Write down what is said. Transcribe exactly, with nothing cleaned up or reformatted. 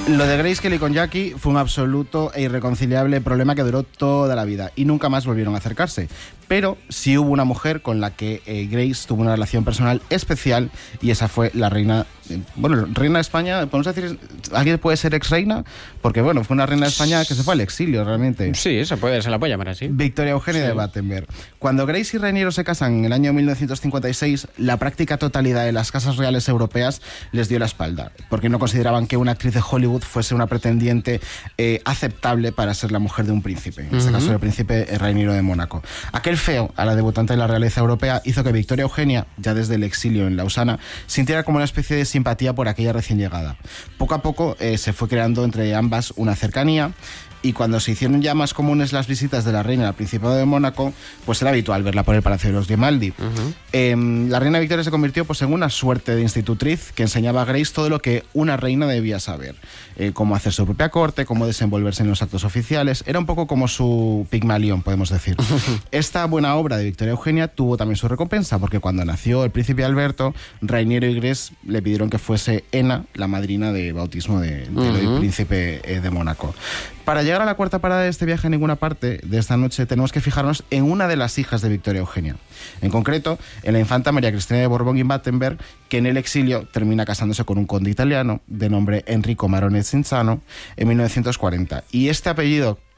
Lo de Grace Kelly con Jackie fue un absoluto e irreconciliable problema que duró toda la vida y nunca más volvieron a acercarse. Pero sí hubo una mujer con la que eh, Grace tuvo una relación personal especial y esa fue la reina, eh, bueno, reina de España, podemos decir, ¿alguien puede ser ex reina? Porque bueno, fue una reina de España que se fue al exilio realmente. Sí, se puede, se la puede llamar así. Victoria Eugenia sí. de Battenberg. Cuando Grace y Reiniero se casan en el año mil novecientos cincuenta y seis, la práctica totalidad de las casas reales europeas les dio la espalda, porque no consideraban que una actriz de Hollywood fuese una pretendiente eh, aceptable para ser la mujer de un príncipe, en este uh-huh. caso el príncipe Reiniero de Mónaco. Aquel feo a la debutante de la realeza europea hizo que Victoria Eugenia, ya desde el exilio en Lausana, sintiera como una especie de simpatía por aquella recién llegada. Poco a poco eh, se fue creando entre ambas una cercanía, y cuando se hicieron ya más comunes las visitas de la reina al Principado de Mónaco, pues era habitual verla por el Palacio de los Grimaldi. Uh-huh. Eh, la reina Victoria se convirtió pues, en una suerte de institutriz que enseñaba a Grace todo lo que una reina debía saber. Eh, cómo hacer su propia corte, cómo desenvolverse en los actos oficiales. Era un poco como su Pigmalión, podemos decir. Uh-huh. Esta buena obra de Victoria Eugenia tuvo también su recompensa, porque cuando nació el príncipe Alberto, Reiniero y Grace le pidieron que fuese Ena la madrina de bautismo de, de, uh-huh. del príncipe eh, de Mónaco. Para llegar a la cuarta parada de este viaje a ninguna parte de esta noche tenemos que fijarnos en una de las hijas de Victoria Eugenia. En concreto, en la infanta María Cristina de Borbón y Battenberg, que en el exilio termina casándose con un conde italiano de nombre Enrico Marone Cinzano en mil novecientos cuarenta. Y este apellido